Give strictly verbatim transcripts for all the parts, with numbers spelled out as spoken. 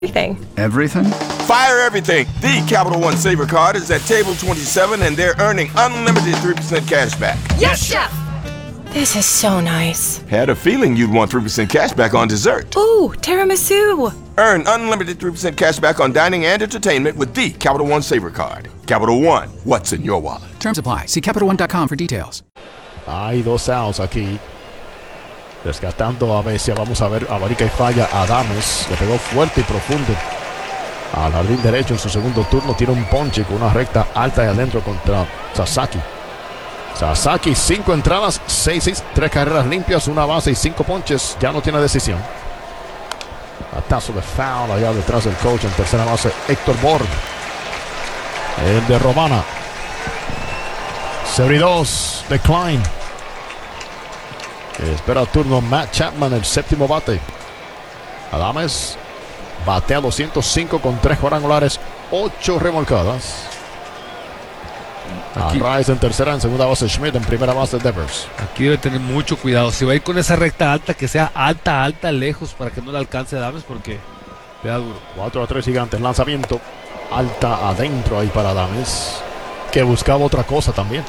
Everything. Everything? Fire everything. The Capital One Saver Card is at table twenty-seven and they're earning unlimited three percent cash back. Yes, Chef! This is so nice. Had a feeling you'd want three percent cash back on dessert. Ooh, tiramisu. Earn unlimited three percent cash back on dining and entertainment with the Capital One Saver Card. Capital One, what's in your wallet? Terms apply. See Capital One dot com for details. Hay dos outs aquí. Rescatando a Vesia. Vamos a ver. Abarica y falla. Adames le pegó fuerte y profundo al jardín derecho en su segundo turno. Tiene un ponche con una recta alta y adentro contra Sasaki. Sasaki, cinco entradas, seis, seis, tres carreras limpias, una base y cinco ponches. Ya no tiene decisión. Atazo de foul allá detrás del coach en tercera base. Héctor Borg. El de Romana. cero y dos. Decline. Espera el turno Matt Chapman, el séptimo bate. Adames batea doscientos cinco con tres cuadrangulares, ocho remolcadas. Aquí. Arraez en tercera, en segunda base Schmidt, en primera base Devers. Aquí debe tener mucho cuidado. Si va a ir con esa recta alta, que sea alta, alta, lejos, para que no le alcance a Adames, porque le da duro. cuatro a tres Gigantes, lanzamiento alta adentro ahí para Adames, que buscaba otra cosa también.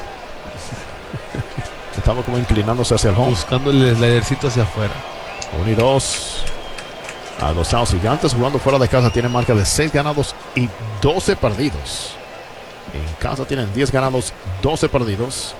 Estaba como inclinándose hacia el home. Buscando el slidercito hacia afuera. uno y dos. A los South Gigantes jugando fuera de casa tienen marca de seis ganados y doce perdidos. En casa tienen diez ganados, doce perdidos.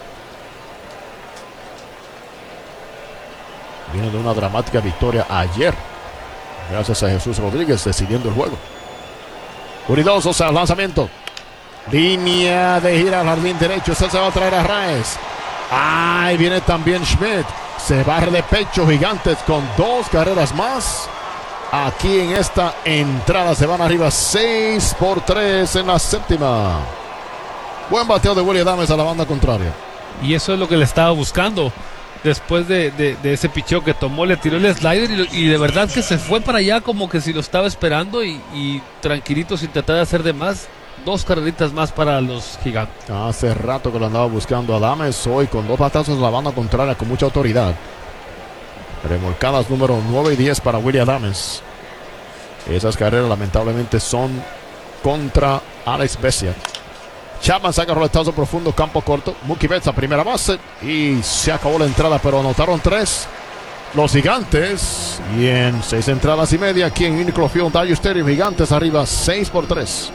Viene de una dramática victoria ayer, gracias a Jesús Rodríguez decidiendo el juego. uno y dos, o sea, lanzamiento. Línea de gira al jardín derecho. Ese se va a traer a Raez. Ahí viene también Schmidt. Se barre de pecho Gigantes con dos carreras más. Aquí en esta entrada se van arriba seis por tres en la séptima. Buen bateo de Willy Adames a la banda contraria. Y eso es lo que le estaba buscando. Después de, de, de ese picheo que tomó, le tiró el slider y, y de verdad que se fue para allá como que si lo estaba esperando y, y tranquilito sin tratar de hacer de más. Dos carreritas más para los Gigantes. Hace rato que lo andaba buscando Adames. Hoy con dos batazos a la banda contraria con mucha autoridad. Remolcadas número nueve y diez para Willy Adames. Esas carreras lamentablemente son contra Alex Vesia. Chapman saca roletazo profundo, campo corto. Mookie Betts a primera base. Y se acabó la entrada, pero anotaron tres los Gigantes. Y en seis entradas y media aquí en Unicro Field, Dodger Stadium, Gigantes arriba seis por tres.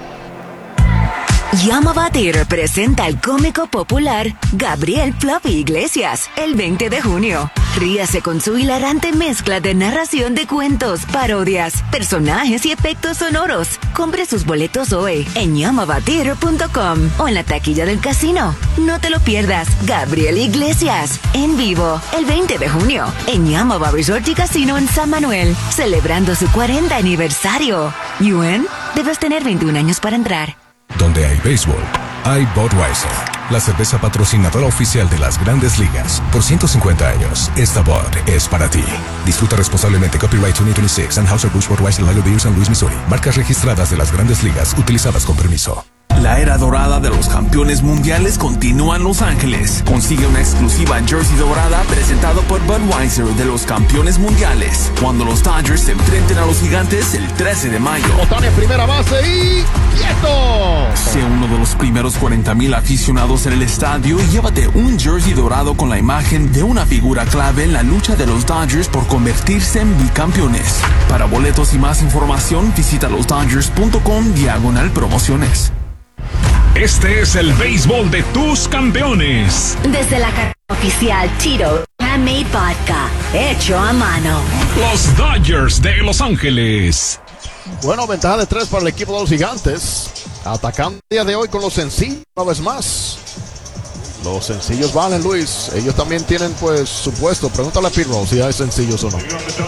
Llama Batir presenta al cómico popular Gabriel Fluffy Iglesias el veinte de junio. Ríase con su hilarante mezcla de narración de cuentos, parodias, personajes y efectos sonoros. Compre sus boletos hoy en llama batir punto com o en la taquilla del casino. No te lo pierdas. Gabriel Iglesias en vivo el veinte de junio en Yamaba Resort y Casino en San Manuel, celebrando su cuarenta aniversario. ¿Yuen? Debes tener veintiún años para entrar. Donde hay béisbol, hay Budweiser, la cerveza patrocinadora oficial de las Grandes Ligas. Por ciento cincuenta años, esta Bud es para ti. Disfruta responsablemente. Copyright dos mil veintiséis. Anheuser-Busch Budweiser Lager Beer, San Luis, Missouri. Marcas registradas de las Grandes Ligas, utilizadas con permiso. La era dorada de los campeones mundiales continúa en Los Ángeles. Consigue una exclusiva jersey dorada presentado por Budweiser de los campeones mundiales, cuando los Dodgers se enfrenten a los Gigantes el trece de mayo. Otani en primera base y ¡quieto! Sé uno de los primeros cuarenta mil aficionados en el estadio y llévate un jersey dorado con la imagen de una figura clave en la lucha de los Dodgers por convertirse en bicampeones. Para boletos y más información, visita los dodgers punto com diagonal promociones. Este es el béisbol de tus campeones. Desde la carta oficial Tito Handmade Vodka, hecho a mano. Los Dodgers de Los Ángeles. Bueno, ventaja de tres para el equipo de los Gigantes. Atacando el día de hoy con los sencillos una vez más. Los sencillos valen, Luis. Ellos también tienen pues su puesto. Pregúntale a Pete Rose si hay sencillos o no.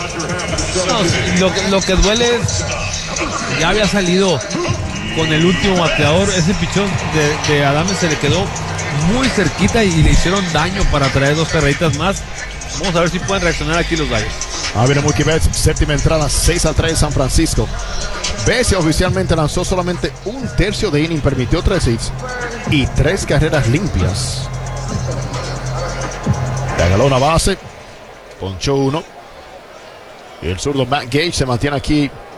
No, lo, que, lo que duele es, ya había salido con el último bateador. Ese pichón de, de Adames se le quedó muy cerquita y le hicieron daño para traer dos carreritas más. Vamos a ver si pueden reaccionar aquí los Dodgers. Ah, viene Mookie Betts, séptima entrada, seis a tres San Francisco. Vesia oficialmente lanzó solamente un tercio de inning, permitió tres hits y tres carreras limpias. Regaló una base, ponchó uno. Y el zurdo Matt Gage se mantiene aquí